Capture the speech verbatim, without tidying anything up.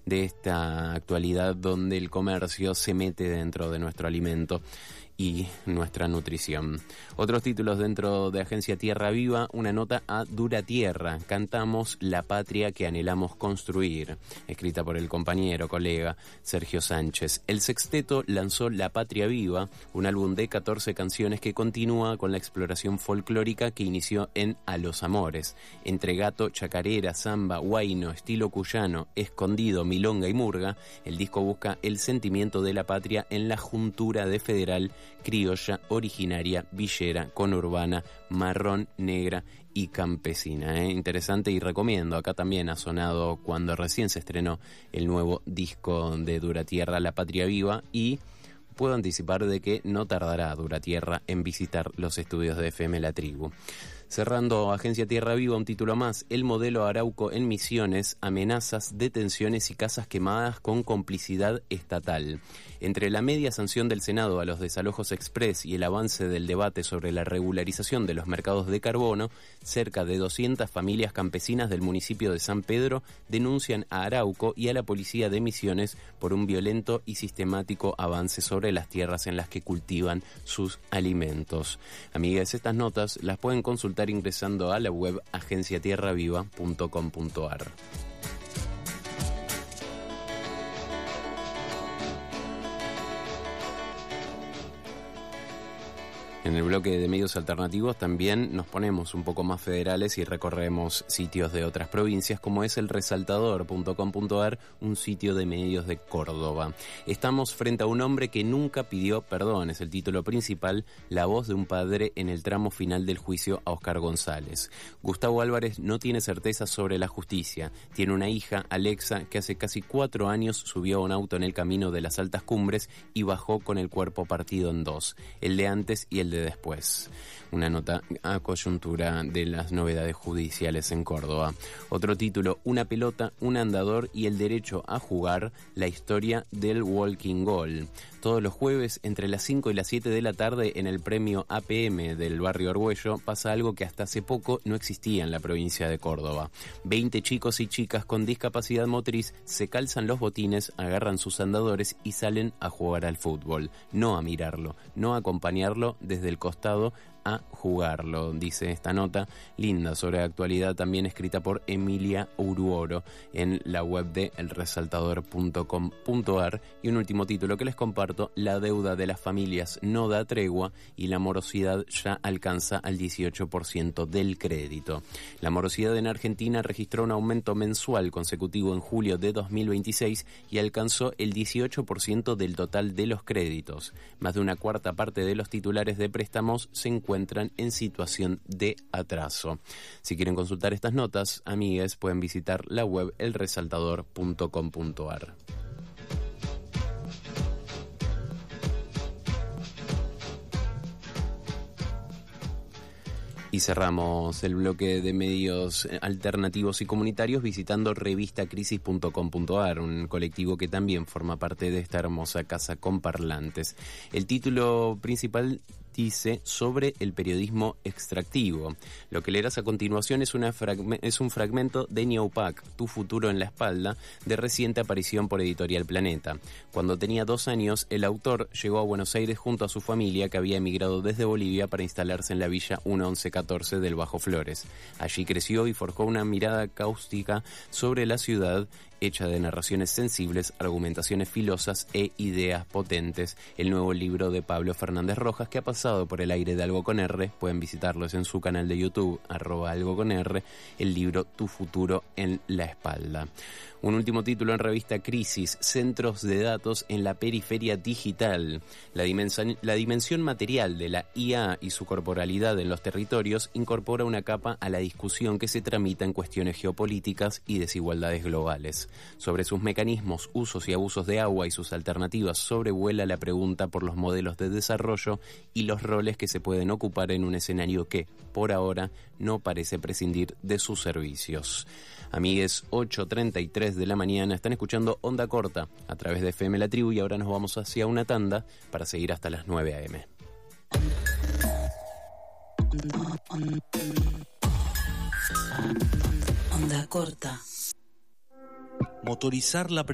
de esta actualidad donde el comercio se mete dentro de nuestro alimento y nuestra nutrición. Otros títulos dentro de Agencia Tierra Viva, una nota a Dura Tierra, cantamos la patria que anhelamos construir, escrita por el compañero, colega Sergio Sánchez. El sexteto lanzó La Patria Viva, un álbum de catorce canciones que continúa con la exploración folclórica que inició en A los Amores. Entre gato, chacarera, samba, huayno, estilo cuyano, escondido, milonga y murga, el disco busca el sentimiento de la patria en la juntura de federal, criolla, originaria, villera, conurbana, marrón, negra y campesina. ¿eh? Interesante y recomiendo. Acá también ha sonado cuando recién se estrenó el nuevo disco de Dura Tierra, La Patria Viva, y puedo anticipar de que no tardará Dura Tierra en visitar los estudios de F M La Tribu. Cerrando Agencia Tierra Viva, un título más, el modelo Arauco en Misiones, amenazas, detenciones y casas quemadas con complicidad estatal. Entre la media sanción del Senado a los desalojos express y el avance del debate sobre la regularización de los mercados de carbono, cerca de doscientas familias campesinas del municipio de San Pedro denuncian a Arauco y a la policía de Misiones por un violento y sistemático avance sobre las tierras en las que cultivan sus alimentos. Amigas, estas notas las pueden consultar ingresando a la web agencia tierra viva punto com punto a r. En el bloque de medios alternativos también nos ponemos un poco más federales y recorremos sitios de otras provincias, como es el resaltador punto com punto a r, un sitio de medios de Córdoba. Estamos frente a un hombre que nunca pidió perdón, es el título principal, la voz de un padre en el tramo final del juicio a Oscar González. Gustavo Álvarez no tiene certeza sobre la justicia. Tiene una hija, Alexa, que hace casi cuatro años subió a un auto en el camino de las altas cumbres y bajó con el cuerpo partido en dos, el de antes y el de después. Una nota a coyuntura de las novedades judiciales en Córdoba. Otro título, una pelota, un andador y el derecho a jugar, la historia del walking goal. Todos los jueves entre las cinco y las siete de la tarde en el premio A P M del barrio Argüello pasa algo que hasta hace poco no existía en la provincia de Córdoba. veinte chicos y chicas con discapacidad motriz se calzan los botines, agarran sus andadores y salen a jugar al fútbol. No a mirarlo, no a acompañarlo desde el costado, a jugarlo, dice esta nota linda sobre actualidad, también escrita por Emilia Uruoro en la web de el resaltador punto com punto a r. Y un último título que les comparto, la deuda de las familias no da tregua y la morosidad ya alcanza al dieciocho por ciento del crédito. La morosidad en Argentina registró un aumento mensual consecutivo en julio de dos mil veintiséis y alcanzó el dieciocho por ciento del total de los créditos. Más de una cuarta parte de los titulares de préstamos se encuentran entran en situación de atraso. Si quieren consultar estas notas, amigues, pueden visitar la web el resaltador punto com punto a r. Y cerramos el bloque de medios alternativos y comunitarios visitando revista crisis punto com punto a r, un colectivo que también forma parte de esta hermosa casa con parlantes. El título principal dice sobre el periodismo extractivo. Lo que leerás a continuación es, una fragme- es un fragmento de Ñaupac, Tu futuro en la espalda, de reciente aparición por Editorial Planeta. Cuando tenía dos años, el autor llegó a Buenos Aires junto a su familia, que había emigrado desde Bolivia para instalarse en la villa mil once catorce del Bajo Flores. Allí creció y forjó una mirada cáustica sobre la ciudad, hecha de narraciones sensibles, argumentaciones filosas e ideas potentes. El nuevo libro de Pablo Fernández Rojas, que ha pasado por el aire de Algo con R, pueden visitarlos en su canal de YouTube, arroba Algo con R, el libro Tu futuro en la espalda. Un último título en revista Crisis, Centros de Datos en la Periferia Digital. La dimensión, la dimensión material de la I A y su corporalidad en los territorios incorpora una capa a la discusión que se tramita en cuestiones geopolíticas y desigualdades globales. Sobre sus mecanismos, usos y abusos de agua y sus alternativas sobrevuela la pregunta por los modelos de desarrollo y los roles que se pueden ocupar en un escenario que, por ahora, no parece prescindir de sus servicios. Amigues, ocho treinta y tres de la mañana, están escuchando Onda Corta a través de F M La Tribu y ahora nos vamos hacia una tanda para seguir hasta las nueve a eme. Onda Corta. Motorizar la